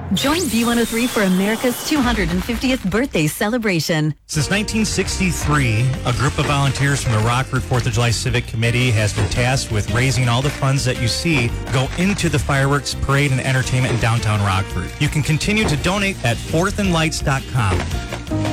Join B103 for America's 250th birthday celebration. Since 1963, a group of volunteers from the Rockford 4th of July Civic Committee has been tasked with raising all the funds that you see go into the fireworks, parade, and entertainment in downtown Rockford. You can continue to donate at fourthandlights.com.